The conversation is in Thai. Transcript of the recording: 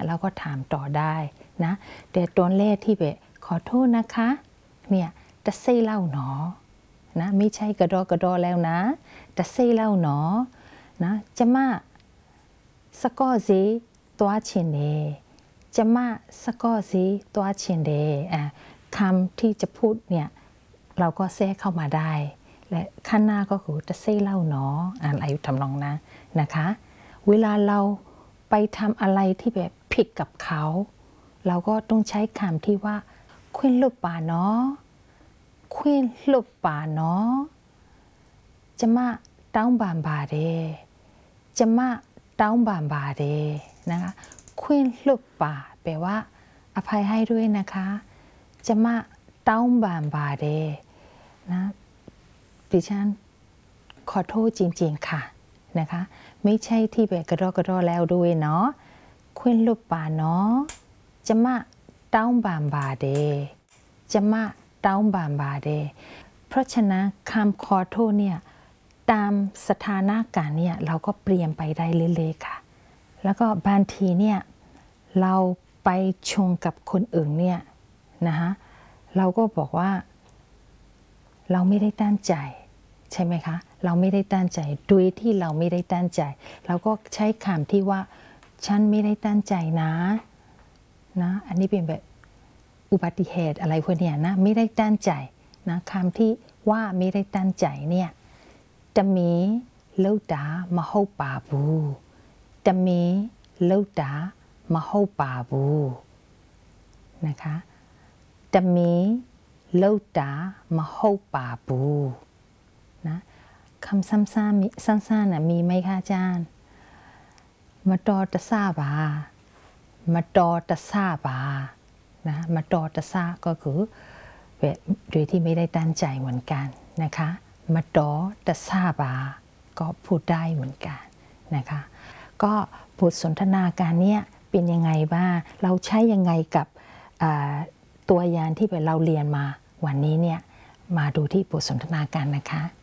เราก็ถามต่อได้นะแต่ตัวเลขที่แบบขอโทษนะคะเนี่ยจะเซ่เล่าหนอนะไม่ใช่กระดอแล้วนะจะเซ่เล่าหนอนะจะมาสกอซีตัวเชนเดจะมาสกอซีตัวเชนเดคำที่จะพูดเนี่ยเราก็แทรกเข้ามาได้และขั้นหน้าก็คือจะเซ่เล่าหนออะไรทำนองนั้นนะคะเวลาเราไปทำอะไรที่แบบผิดกับเขาเราก็ต้องใช้คำที่ว่าควินลูกป่าเนาะควินลูกป่าเนาะจะมาต้าบานบาเดจะมาต้าบานบาเดนะคะควินลูกป่าแปลว่าอภัยให้ด้วยนะคะจะมาต้าบานบาเดนะดิฉันขอโทษจริงๆค่ะนะคะไม่ใช่ที่แบบกระดอแล้วด้วยเนาะควินลูกป่าเนาะจะมาต้าบานบาเดจะมาต้าบานบาเดเพราะฉะนั้นคำขอโทษเนี่ยตามสถานการณ์เนี่ยเราก็เปลี่ยนไปได้เรื่อยๆค่ะแล้วก็บางทีเนี่ยเราไปชงกับคนอื่นเนี่ยนะคะเราก็บอกว่าเราไม่ได้ตั้งใจใช่ไหมคะเราไม่ได้ตั้งใจโดยที่เราไม่ได้ตั้งใจเราก็ใช้คำที่ว่าฉันไม่ได้ตั้งใจนะอันนี้เป็นแบบอุบัติเหตุอะไรพวกนี้นะไม่ได้ตั้งใจนะคำที่ว่าไม่ได้ตั้งใจเนี่ยจะมีเล่าดามาเข้าป่าบูจะมีเล่าดามาเข้าป่าบูนะคะจะมีเล่าดามาเข้าป่าบูนะคำสั้นๆมีไหมคะอาจารย์มาตอตะซาบามาตอตะซาบานะมาตอตะซาก็คือแบบโดยที่ไม่ได้ตั้งใจเหมือนกันนะคะมาตอตะซาบาก็พูดได้เหมือนกันนะคะก็บทสนทนาการเนี้ยเป็นยังไงบ้างเราใช้ยังไงกับตัวอย่างที่เราเรียนมาวันนี้เนี่ยมาดูที่บทสนทนาการนะคะ